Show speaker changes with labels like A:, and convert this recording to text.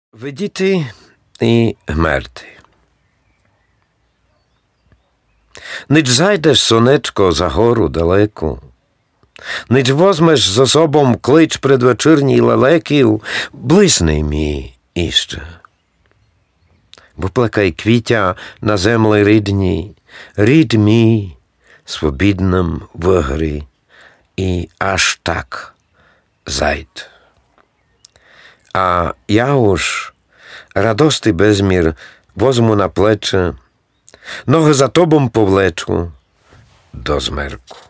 A: Видіти і гмерти. Ніч зайдеш, сонечко, за гору далеку, ніч возьмеш з особом клич предвечірній лелеків, блисни мій іще. Виплакай квітя на землі рідній, рід мій, свобідним вигрі, і аж так зайд. А я уж радости безмір возьму на плече, ноги за тобом повлечу до змерку.